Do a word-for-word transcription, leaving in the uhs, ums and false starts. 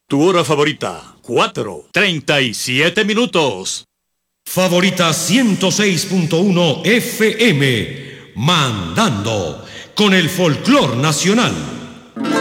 Tu hora favorita, cuatro, treinta y siete minutos. Favorita ciento seis punto uno F M, mandando con el folclor nacional.